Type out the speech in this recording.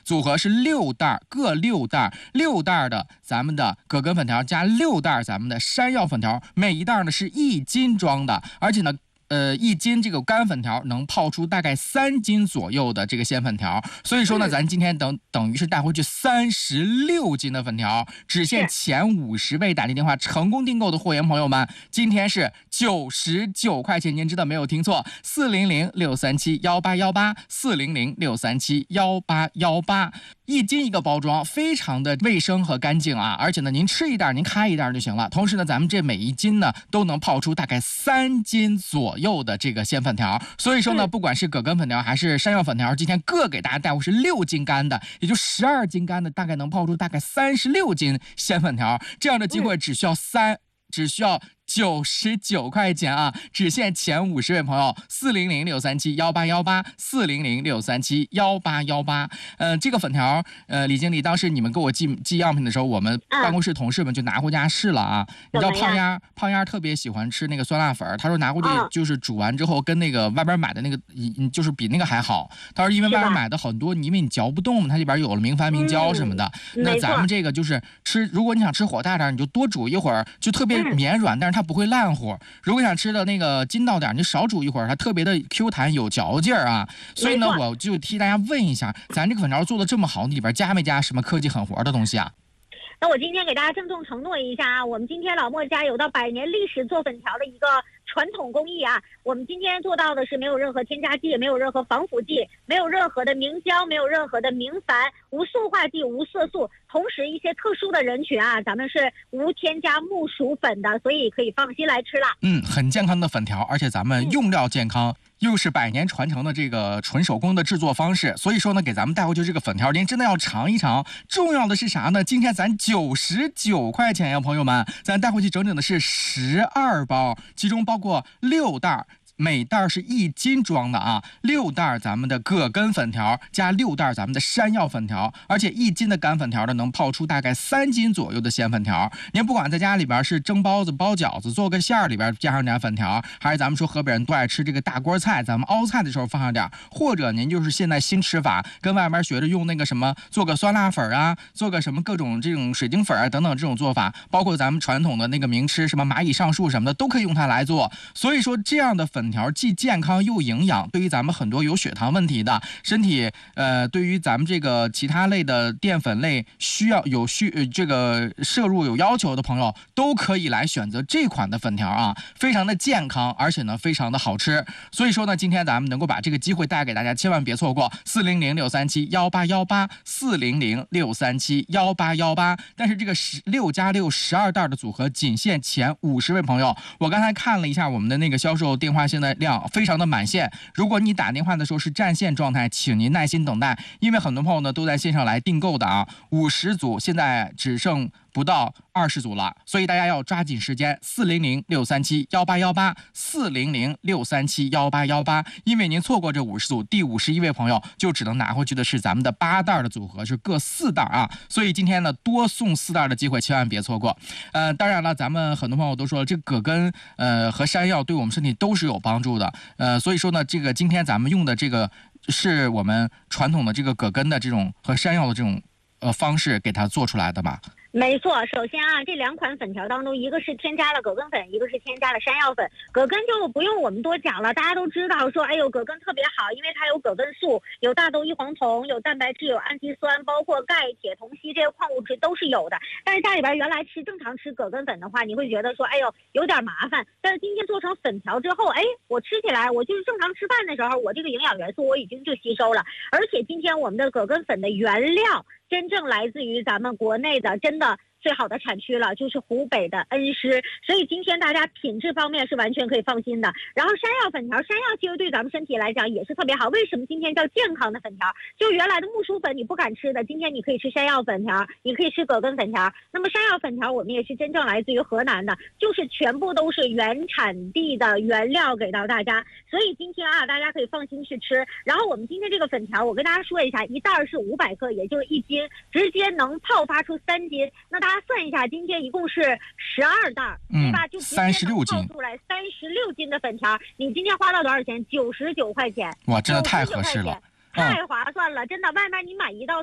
组合是6袋，各6袋，6袋的咱们的葛根粉条加6袋咱们的山药粉条，每一袋呢是1斤装的，而且呢。1斤这个干粉条能泡出大概3斤左右的这个鲜粉条，所以说呢，咱今天等于是带回去36斤的粉条，只限前50位打进电话成功订购的货源朋友们，今天是99块钱，您知道没有听错，400-637-1818，400-637-1818，1斤一个包装，非常的卫生和干净啊，而且呢，您吃一袋，您开一袋就行了。同时呢，咱们这每1斤呢都能泡出大概3斤左右的这个鲜粉条，所以说呢，不管是葛根粉条还是山药粉条，今天各给大家带回是6斤干的，也就12斤干的，大概能泡出大概36斤鲜粉条。这样的机会只需要99块钱啊，只限前50位朋友，400-637-1818，400-637-1818。这个粉条，李经理，当时你们给我寄样品的时候，我们办公室同事们就拿回家试了啊。你知道胖丫特别喜欢吃那个酸辣粉，他说拿回去就是煮完之后跟那个外边买的那个，就是比那个还好。他说因为外边买的很多，因为你嚼不动，它里边有了明矾明胶什么的。那咱们这个就是吃，如果你想吃火大点，你就多煮一会儿，就特别绵软，但是它不会烂乎。如果想吃的那个筋道点，你少煮一会儿，它特别的 Q 弹有嚼劲儿啊。所以呢，我就替大家问一下，咱这个粉条做的这么好，里边加没加什么科技狠活的东西啊？ 那我今天给大家郑重承诺一下啊，我们今天老莫家有到100年历史做粉条的一个传统工艺啊。我们今天做到的是没有任何添加剂，没有任何防腐剂，没有任何的明胶，没有任何的明矾，无塑化剂，无色素。同时一些特殊的人群啊，咱们是无添加木薯粉的，所以可以放心来吃了。 很健康的粉条，而且咱们用料健康。又是100年传承的这个纯手工的制作方式，所以说呢，给咱们带回去这个粉条，您真的要尝一尝。重要的是啥呢？今天咱99块钱呀，朋友们，咱带回去整整的是12包，其中包括6袋。每袋是1斤装的啊，6袋咱们的葛根粉条加6袋咱们的山药粉条，而且1斤的干粉条呢能泡出大概3斤左右的鲜粉条。您不管在家里边是蒸包子、包饺子，做个馅儿里边加上点粉条，还是咱们说河北人都爱吃这个大锅菜，咱们熬菜的时候放上点，或者您就是现在新吃法，跟外面学着用那个什么做个酸辣粉啊，做个什么各种这种水晶粉啊等等这种做法，包括咱们传统的那个名吃什么蚂蚁上树什么的都可以用它来做。所以说这样的粉条既健康又营养，对于咱们很多有血糖问题的身体，对于咱们这个其他类的淀粉类需要这个摄入有要求的朋友，都可以来选择这款的粉条啊，非常的健康，而且呢非常的好吃。所以说呢，今天咱们能够把这个机会带给大家，千万别错过，400-637-1818，400-637-1818。但是这个6+6 12袋的组合仅限前50位朋友。我刚才看了一下我们的那个销售电话，现在量非常的满线。如果你打电话的时候是占线状态，请您耐心等待，因为很多朋友呢都在线上来订购的啊，50组现在只剩不到20组了，所以大家要抓紧时间，400-637-1818，400-637-1818，因为您错过这50组，第51位朋友就只能拿回去的是咱们的8袋的组合，是各4袋啊，所以今天呢多送4袋的机会千万别错过。当然了，咱们很多朋友都说了，这个葛根和山药对我们身体都是有帮助的，所以说呢，这个今天咱们用的这个是我们传统的这个葛根的这种和山药的这种方式给它做出来的吧。 没错，首先啊，这2款粉条当中，一个是添加了葛根粉，一个是添加了山药粉。葛根就不用我们多讲了，大家都知道说，哎呦，葛根特别好，因为它有葛根素，有大豆异黄酮，有蛋白质，有氨基酸，包括钙、铁、铜、硒这些矿物质都是有的。但是家里边原来正常吃葛根粉的话，你会觉得说，哎呦，有点麻烦。但是今天做成粉条之后，哎，我吃起来，我就是正常吃饭的时候，我这个营养元素我已经就吸收了。而且今天我们的葛根粉的原料真正来自于咱们国内的真的最好的产区了，就是湖北的恩施，所以今天大家品质方面是完全可以放心的。然后山药粉条，山药其实对咱们身体来讲也是特别好。为什么今天叫健康的粉条？就原来的木薯粉你不敢吃的，今天你可以吃山药粉条，你可以吃葛根粉条。那么山药粉条我们也是真正来自于河南的，就是全部都是原产地的原料给到大家，所以今天啊大家可以放心去吃。然后我们今天这个粉条，我跟大家说一下，一袋是500克，也就是1斤，直接能泡发出3斤。那大家算一下，今天一共是12袋，对吧？就直接能泡出来36斤的粉条。你今天花了多少钱？99块钱。 哇，真的太合适了， 太划算了，真的。外面你买一道